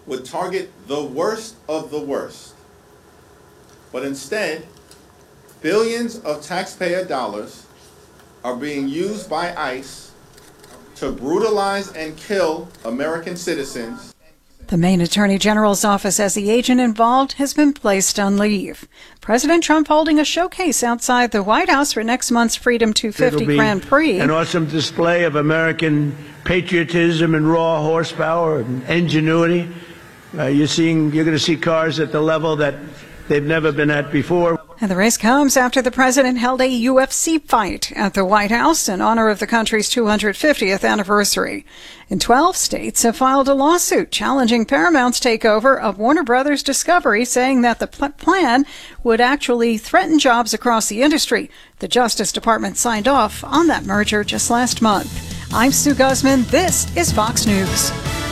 would target the worst of the worst. But instead, billions of taxpayer dollars are being used by ICE to brutalize and kill American citizens. The Maine Attorney General's office says the agent involved has been placed on leave. President Trump holding a showcase outside the White House for next month's Freedom 250 Grand Prix. An awesome display of American patriotism and raw horsepower and ingenuity. You're going to see cars at the level that they've never been at before. And the race comes after the president held a UFC fight at the White House in honor of the country's 250th anniversary. And 12 states have filed a lawsuit challenging Paramount's takeover of Warner Brothers Discovery, saying that the plan would actually threaten jobs across the industry. The Justice Department signed off on that merger just last month. I'm Sue Guzman. This is Fox News.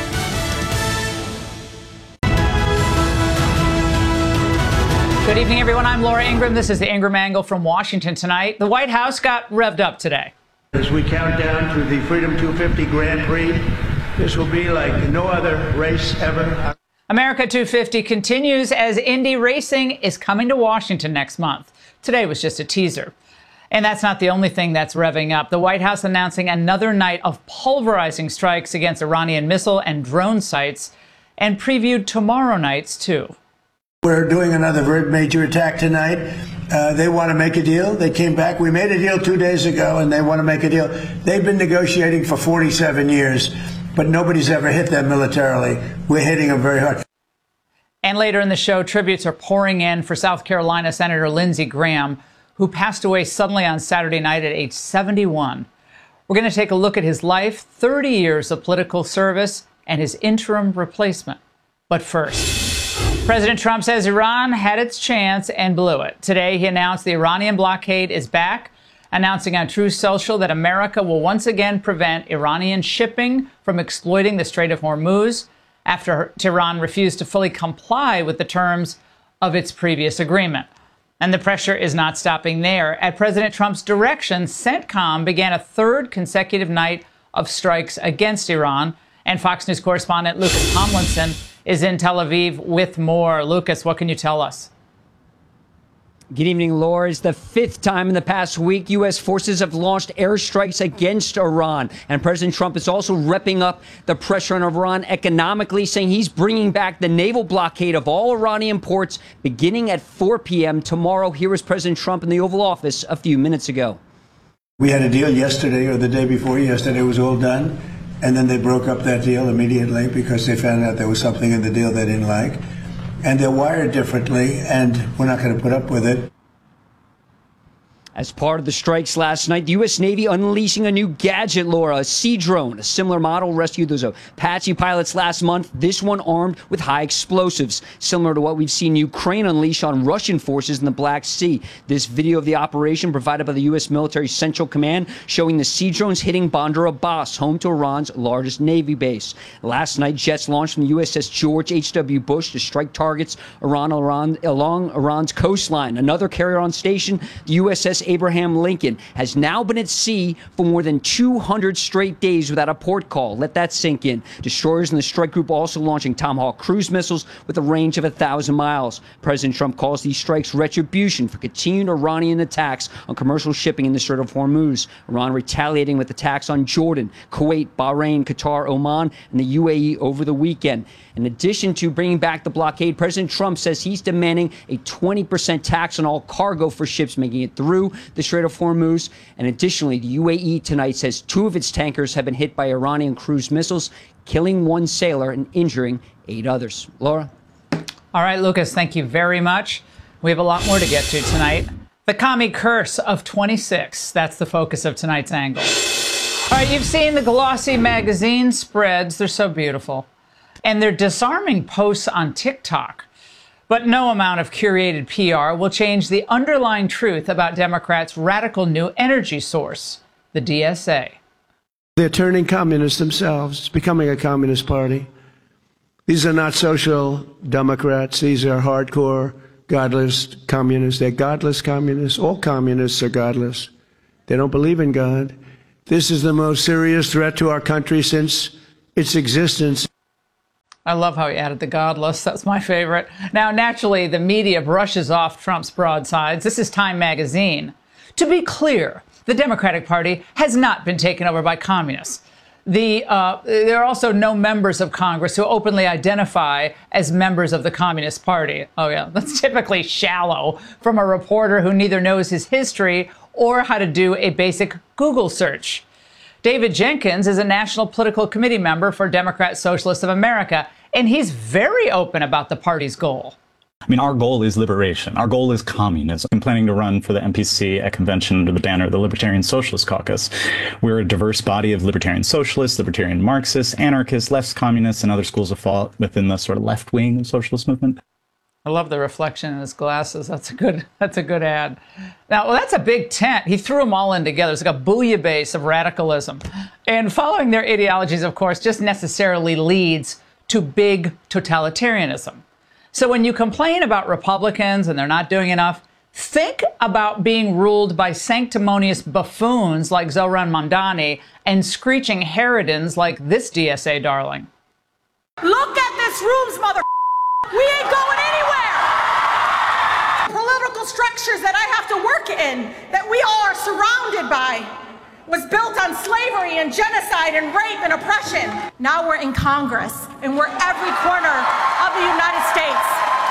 Good evening, everyone. I'm Laura Ingraham. This is the Ingraham Angle from Washington tonight. The White House got revved up today. As we count down to the Freedom 250 Grand Prix, this will be like no other race ever. America 250 continues as Indy Racing is coming to Washington next month. Today was just a teaser. And that's not the only thing that's revving up. The White House announcing another night of pulverizing strikes against Iranian missile and drone sites, and previewed tomorrow night's too. We're doing another very major attack tonight. They want to make a deal. They came back. We made a deal 2 days ago, and they want to make a deal. They've been negotiating for 47 years, but nobody's ever hit them militarily. We're hitting them very hard. And later in the show, tributes are pouring in for South Carolina Senator Lindsey Graham, who passed away suddenly on Saturday night at age 71. We're going to take a look at his life, 30 years of political service, and his interim replacement. But first, President Trump says Iran had its chance and blew it. Today, he announced the Iranian blockade is back, announcing on Truth Social that America will once again prevent Iranian shipping from exploiting the Strait of Hormuz after Tehran refused to fully comply with the terms of its previous agreement. And the pressure is not stopping there. At President Trump's direction, CENTCOM began a third consecutive night of strikes against Iran. And Fox News correspondent Lucas Tomlinson is in Tel Aviv with more. Lucas, what can you tell us? Good evening, Laura. It's the fifth time in the past week U.S. forces have launched airstrikes against Iran. And President Trump is also repping up the pressure on Iran economically, saying he's bringing back the naval blockade of all Iranian ports beginning at 4 p.m. tomorrow. Here was President Trump in the Oval Office a few minutes ago. We had a deal yesterday or the day before yesterday. It was all done. And then they broke up that deal immediately because they found out there was something in the deal they didn't like. And they're wired differently, and we're not going to put up with it. As part of the strikes last night, the U.S. Navy unleashing a new gadget, Laura, a Sea Drone. A similar model rescued those Apache pilots last month, this one armed with high explosives, similar to what we've seen Ukraine unleash on Russian forces in the Black Sea. This video of the operation provided by the U.S. Military Central Command showing the Sea Drones hitting Bandar Abbas, home to Iran's largest Navy base. Last night, jets launched from the USS George H.W. Bush to strike targets along Iran's coastline. Another carrier on station, the USS Abraham Lincoln, has now been at sea for more than 200 straight days without a port call. Let that sink in. Destroyers in the strike group also launching Tomahawk cruise missiles with a range of 1,000 miles. President Trump calls these strikes retribution for continued Iranian attacks on commercial shipping in the Strait of Hormuz. Iran retaliating with attacks on Jordan, Kuwait, Bahrain, Qatar, Oman, and the UAE over the weekend. In addition to bringing back the blockade, President Trump says he's demanding a 20% tax on all cargo for ships making it through the Strait of Hormuz. And additionally, the UAE tonight says 2 of its tankers have been hit by Iranian cruise missiles, killing 1 sailor and injuring 8 others. Laura? All right, Lucas, thank you very much. We have a lot more to get to tonight. The commie curse of 26. That's the focus of tonight's angle. All right, you've seen the glossy magazine spreads. They're so beautiful. And they're disarming posts on TikTok. But no amount of curated PR will change the underlying truth about Democrats' radical new energy source, the DSA. They're turning communists themselves. It's becoming a communist party. These are not social Democrats. These are hardcore, godless communists. They're godless communists. All communists are godless. They don't believe in God. This is the most serious threat to our country since its existence. I love how he added the godless. That's my favorite. Now, naturally, the media brushes off Trump's broadsides. This is Time magazine. To be clear, the Democratic Party has not been taken over by communists. There are also no members of Congress who openly identify as members of the Communist Party. Oh, yeah, that's typically shallow from a reporter who neither knows his history or how to do a basic Google search. David Jenkins is a National Political Committee member for Democrat Socialists of America, and he's very open about the party's goal. I mean, our goal is liberation. Our goal is communism. I'm planning to run for the MPC at convention under the banner of the Libertarian Socialist Caucus. We're a diverse body of libertarian socialists, libertarian Marxists, anarchists, left communists, and other schools of thought within the sort of left wing of socialist movement. I love the reflection in his glasses. That's a good ad. Now, well, that's a big tent. He threw them all in together. It's like a bouillabaisse of radicalism. And following their ideologies, of course, just necessarily leads to big totalitarianism. So when you complain about Republicans and they're not doing enough, think about being ruled by sanctimonious buffoons like Zohran Mamdani and screeching harridans like this DSA darling. Look at this room's mother. We ain't going anywhere. Political structures that I have to work in, that we all are surrounded by, was built on slavery and genocide and rape and oppression. Now we're in Congress and we're every corner of the United States.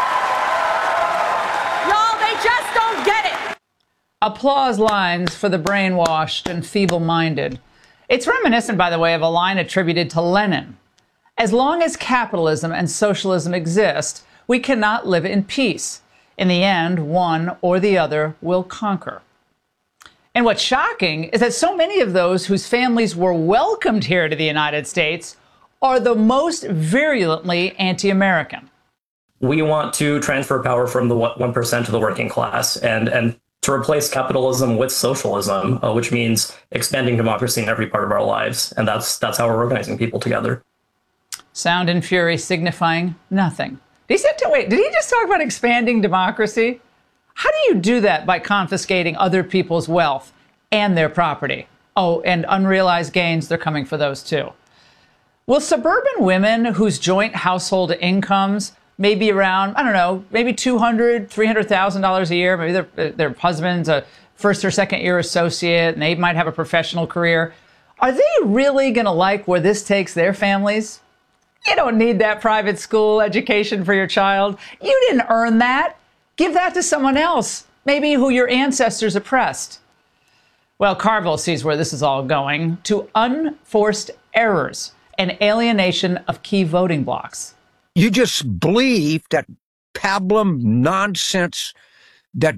Y'all, they just don't get it. Applause lines for the brainwashed and feeble-minded. It's reminiscent, by the way, of a line attributed to Lenin. As long as capitalism and socialism exist, we cannot live in peace. In the end, one or the other will conquer. And what's shocking is that so many of those whose families were welcomed here to the United States are the most virulently anti-American. We want to transfer power from the 1% to the working class and to replace capitalism with socialism, which means expanding democracy in every part of our lives. And that's how we're organizing people together. Sound and fury signifying nothing. Did he just talk about expanding democracy? How do you do that? By confiscating other people's wealth and their property. Oh, and unrealized gains, they're coming for those too. Will suburban women whose joint household incomes may be around, I don't know, maybe $200,000, $300,000 a year, maybe their husband's a first or second year associate and they might have a professional career, are they really going to like where this takes their families? You don't need that private school education for your child. You didn't earn that. Give that to someone else, maybe who your ancestors oppressed. Well, Carville sees where this is all going, to unforced errors and alienation of key voting blocks. You just believe that pablum nonsense that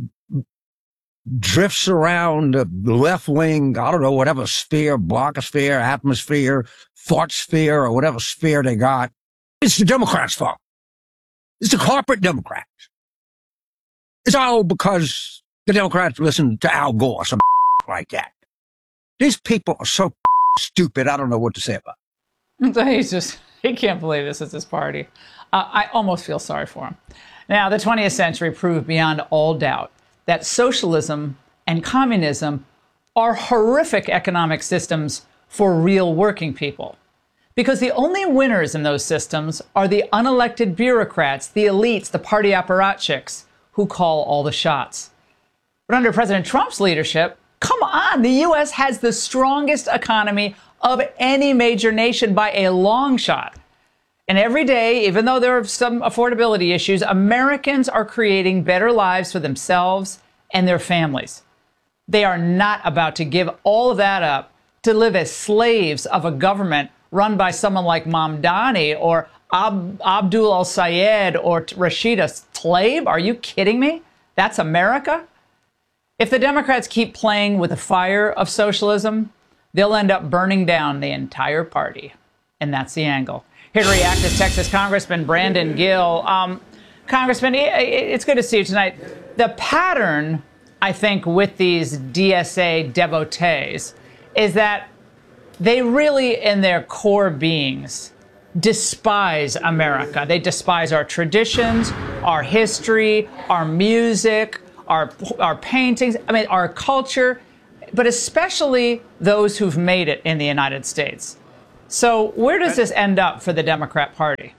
drifts around the left wing, I don't know, whatever sphere, blogosphere, atmosphere, thought sphere, or whatever sphere they got. It's the Democrats' fault. It's the corporate Democrats. It's all because the Democrats listen to Al Gore or some like that. These people are so stupid, I don't know what to say about it. He can't believe this is his party. I almost feel sorry for him. Now, the 20th century proved beyond all doubt that socialism and communism are horrific economic systems for real working people. Because the only winners in those systems are the unelected bureaucrats, the elites, the party apparatchiks, who call all the shots. But under President Trump's leadership, come on, the U.S. has the strongest economy of any major nation by a long shot. And every day, even though there are some affordability issues, Americans are creating better lives for themselves and their families. They are not about to give all of that up to live as slaves of a government run by someone like Mamdani or Abdul al-Sayed or Rashida Tlaib. Are you kidding me? That's America? If the Democrats keep playing with the fire of socialism, they'll end up burning down the entire party. And that's the angle. Here to react is Texas Congressman Brandon Gill. Congressman, it's good to see you tonight. The pattern, I think, with these DSA devotees is that they really, in their core beings, despise America. They despise our traditions, our history, our music, our paintings, our culture, but especially those who've made it in the United States. So where does this end up for the Democrat Party?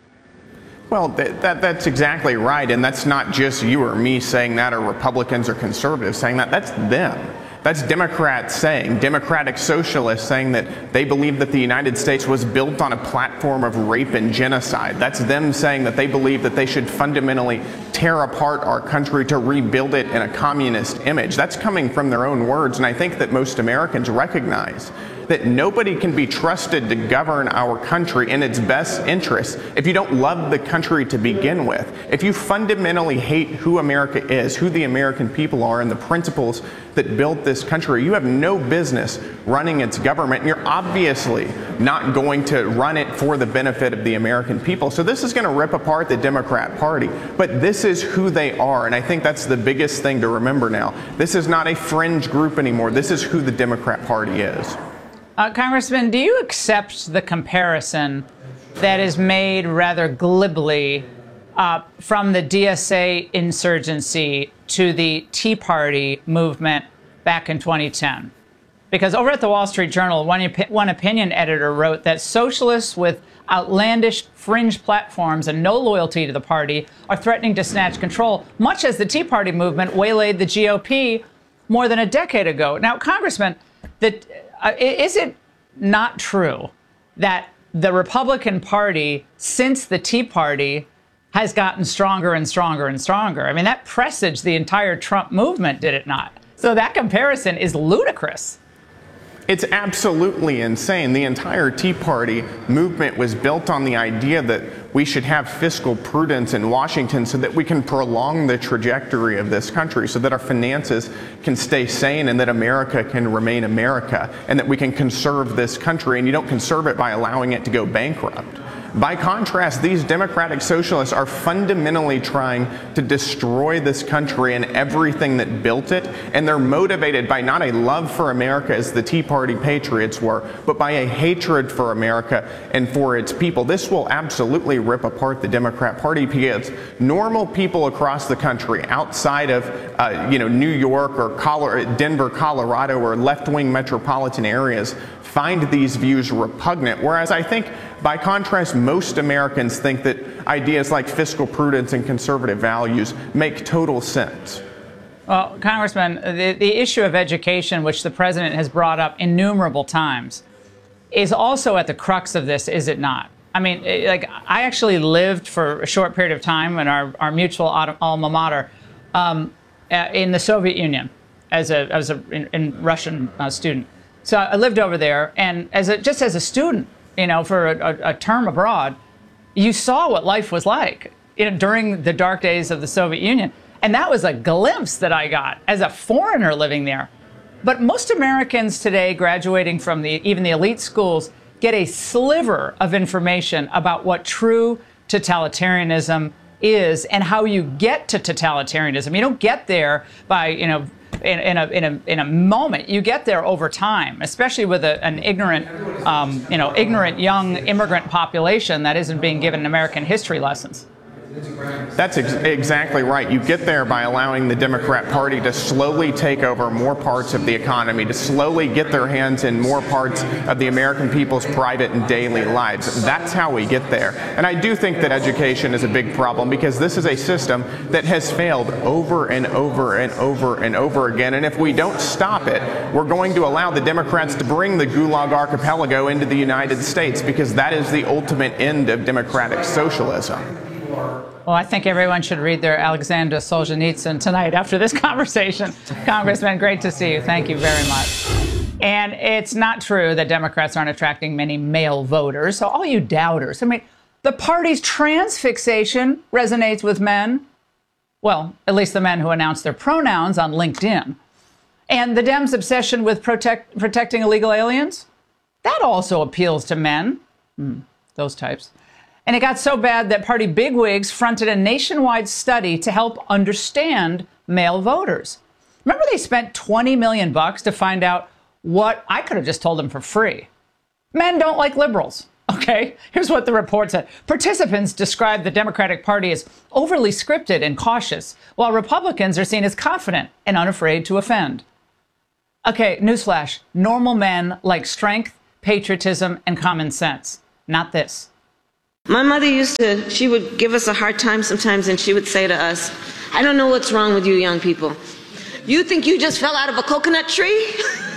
Well, that's exactly right. And that's not just you or me saying that, or Republicans or conservatives saying that. That's them. That's Democrats saying, democratic socialists saying that they believe that the United States was built on a platform of rape and genocide. That's them saying that they believe that they should fundamentally tear apart our country to rebuild it in a communist image. That's coming from their own words, and I think that most Americans recognize that nobody can be trusted to govern our country in its best interests if you don't love the country to begin with. If you fundamentally hate who America is, who the American people are, and the principles that built this country, you have no business running its government, and you're obviously not going to run it for the benefit of the American people. So this is going to rip apart the Democrat Party, but this is who they are, and I think that's the biggest thing to remember now. This is not a fringe group anymore. This is who the Democrat Party is. Congressman, do you accept the comparison that is made rather glibly from the DSA insurgency to the Tea Party movement back in 2010? Because over at the Wall Street Journal, one opinion editor wrote that socialists with outlandish fringe platforms and no loyalty to the party are threatening to snatch control, much as the Tea Party movement waylaid the GOP more than a decade ago. Now, Congressman, is it not true that the Republican Party, since the Tea Party, has gotten stronger and stronger and stronger? I mean, that presaged the entire Trump movement, did it not? So that comparison is ludicrous. It's absolutely insane. The entire Tea Party movement was built on the idea that we should have fiscal prudence in Washington so that we can prolong the trajectory of this country, so that our finances can stay sane and that America can remain America, and that we can conserve this country. And you don't conserve it by allowing it to go bankrupt. By contrast, these democratic socialists are fundamentally trying to destroy this country and everything that built it, and they're motivated by not a love for America as the Tea Party patriots were, but by a hatred for America and for its people. This will absolutely rip apart the Democrat Party, because normal people across the country, outside of New York or Denver, Colorado, or left-wing metropolitan areas, find these views repugnant, whereas I think, by contrast, most Americans think that ideas like fiscal prudence and conservative values make total sense. Well, Congressman, the issue of education, which the president has brought up innumerable times, is also at the crux of this, is it not? I mean, I actually lived for a short period of time in our mutual alma mater in the Soviet Union as a Russian student. So I lived over there, and just as a student, for a term abroad, you saw what life was like during the dark days of the Soviet Union. And that was a glimpse that I got as a foreigner living there. But most Americans today, graduating from even the elite schools, get a sliver of information about what true totalitarianism is and how you get to totalitarianism. You don't get there by, in a moment. You get there over time, especially with an ignorant, ignorant young immigrant population that isn't being given American history lessons. That's exactly right. You get there by allowing the Democrat Party to slowly take over more parts of the economy, to slowly get their hands in more parts of the American people's private and daily lives. That's how we get there. And I do think that education is a big problem, because this is a system that has failed over and over and over and over again. And if we don't stop it, we're going to allow the Democrats to bring the Gulag Archipelago into the United States, because that is the ultimate end of democratic socialism. Well, I think everyone should read their Alexander Solzhenitsyn tonight after this conversation. Congressman, great to see you. Thank you very much. And it's not true that Democrats aren't attracting many male voters. So all you doubters, the party's trans fixation resonates with men. Well, at least the men who announce their pronouns on LinkedIn. And the Dems' obsession with protecting illegal aliens, that also appeals to men. Those types. And it got so bad that party bigwigs fronted a nationwide study to help understand male voters. Remember, they spent $20 million to find out what I could have just told them for free. Men don't like liberals. Okay, here's what the report said. Participants described the Democratic Party as overly scripted and cautious, while Republicans are seen as confident and unafraid to offend. Okay, newsflash. Normal men like strength, patriotism, and common sense. Not this. My mother she would give us a hard time sometimes, and she would say to us, I don't know what's wrong with you young people. You think you just fell out of a coconut tree?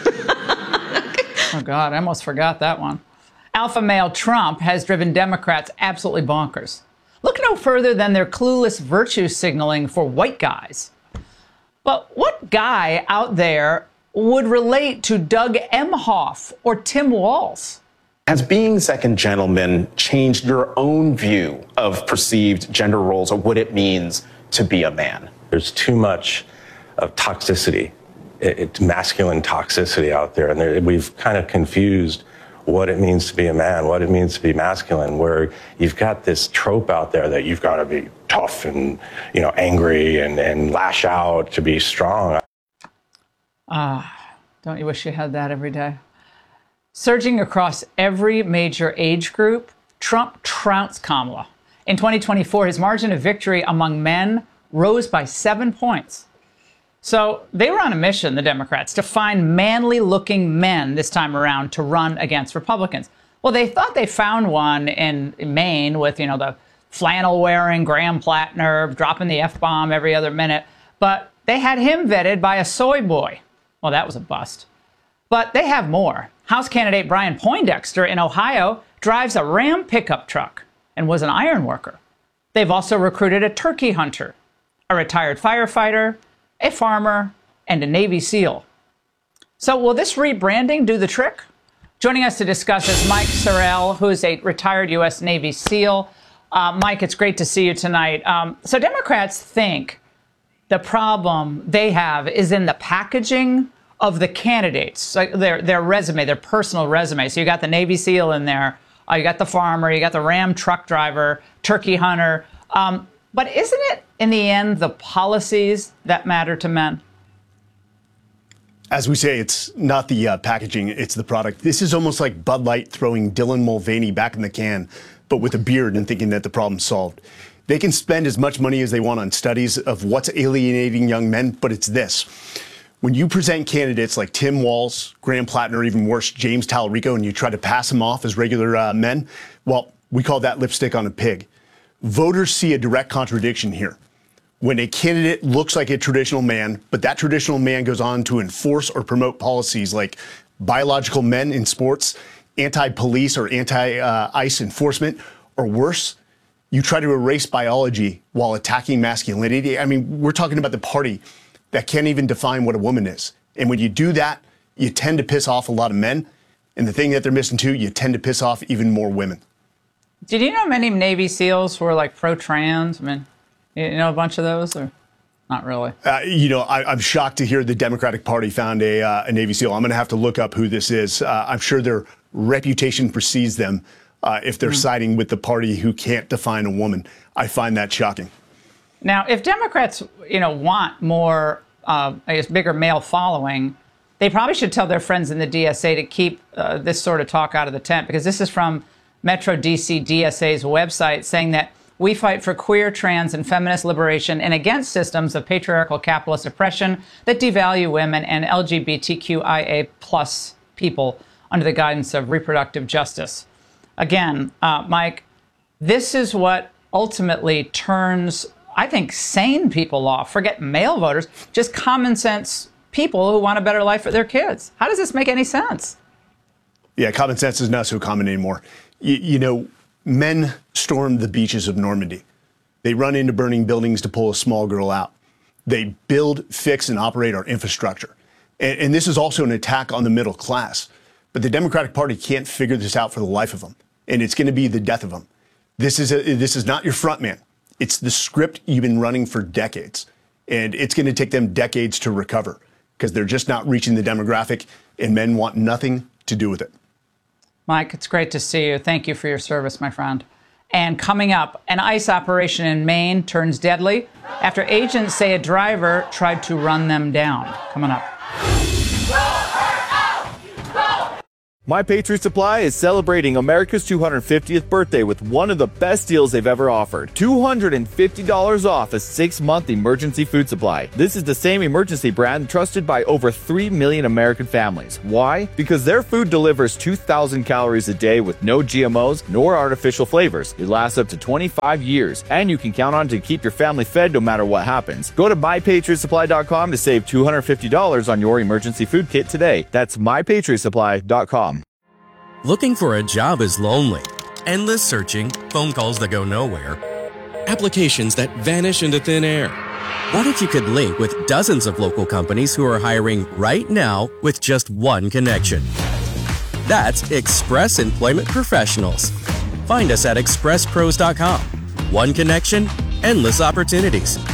Oh, God, I almost forgot that one. Alpha male Trump has driven Democrats absolutely bonkers. Look no further than their clueless virtue signaling for white guys. But what guy out there would relate to Doug Emhoff or Tim Walz? Has being second gentleman changed your own view of perceived gender roles or what it means to be a man? There's too much of toxicity, masculine toxicity out there, and we've kind of confused what it means to be a man, what it means to be masculine, where you've got this trope out there that you've got to be tough and, angry and lash out to be strong. Don't you wish you had that every day? Surging across every major age group, Trump trounced Kamala. In 2024, his margin of victory among men rose by 7 points. So they were on a mission, the Democrats, to find manly-looking men this time around to run against Republicans. Well, they thought they found one in Maine with, the flannel-wearing Graham Plattner dropping the F-bomb every other minute. But they had him vetted by a soy boy. Well, that was a bust. But they have more. House candidate Brian Poindexter in Ohio drives a Ram pickup truck and was an iron worker. They've also recruited a turkey hunter, a retired firefighter, a farmer, and a Navy SEAL. So will this rebranding do the trick? Joining us to discuss is Mike Sorrell, who is a retired U.S. Navy SEAL. Mike, it's great to see you tonight. So Democrats think the problem they have is in the packaging of the candidates, their resume, their personal resume. So you got the Navy SEAL in there, you got the farmer, you got the Ram truck driver, turkey hunter. But isn't it, in the end, the policies that matter to men? As we say, it's not the packaging, it's the product. This is almost like Bud Light throwing Dylan Mulvaney back in the can, but with a beard and thinking that the problem's solved. They can spend as much money as they want on studies of what's alienating young men, but it's this. When you present candidates like Tim Walz, Graham Plattner, or even worse, James Talarico, and you try to pass them off as regular men, well, we call that lipstick on a pig. Voters see a direct contradiction here. When a candidate looks like a traditional man, but that traditional man goes on to enforce or promote policies like biological men in sports, anti-police or anti-ICE enforcement, or worse, you try to erase biology while attacking masculinity. I mean, we're talking about the party that can't even define what a woman is. And when you do that, you tend to piss off a lot of men. And the thing that they're missing too, you tend to piss off even more women. Did you know many Navy SEALs were like pro-trans? I mean, you know a bunch of those, or not really? I'm shocked to hear the Democratic Party found a Navy SEAL. I'm going to have to look up who this is. I'm sure their reputation precedes them if they're siding with the party who can't define a woman. I find that shocking. Now, if Democrats, want more, bigger male following, they probably should tell their friends in the DSA to keep this sort of talk out of the tent, because this is from Metro DC DSA's website saying that we fight for queer, trans, and feminist liberation and against systems of patriarchal capitalist oppression that devalue women and LGBTQIA plus people under the guidance of reproductive justice. Again, Mike, this is what ultimately turns, I think, sane people off. Forget male voters, just common sense people who want a better life for their kids. How does this make any sense? Yeah, common sense is not so common anymore. Men storm the beaches of Normandy. They run into burning buildings to pull a small girl out. They build, fix, and operate our infrastructure. And this is also an attack on the middle class. But the Democratic Party can't figure this out for the life of them. And it's going to be the death of them. This is not your front man. It's the script you've been running for decades. And it's going to take them decades to recover because they're just not reaching the demographic, and men want nothing to do with it. Mike, it's great to see you. Thank you for your service, my friend. And coming up, an ICE operation in Maine turns deadly after agents say a driver tried to run them down. Coming up. My Patriot Supply is celebrating America's 250th birthday with one of the best deals they've ever offered. $250 off a 6-month emergency food supply. This is the same emergency brand trusted by over 3 million American families. Why? Because their food delivers 2,000 calories a day with no GMOs nor artificial flavors. It lasts up to 25 years, and you can count on it to keep your family fed no matter what happens. Go to MyPatriotSupply.com to save $250 on your emergency food kit today. That's MyPatriotSupply.com. Looking for a job is lonely. Endless searching, phone calls that go nowhere, applications that vanish into thin air. What if you could link with dozens of local companies who are hiring right now with just one connection? That's Express Employment Professionals. Find us at expresspros.com. One connection, endless opportunities.